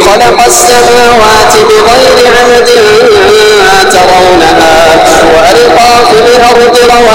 خلق السماوات بغير عمد ترونها وألقى في الأرض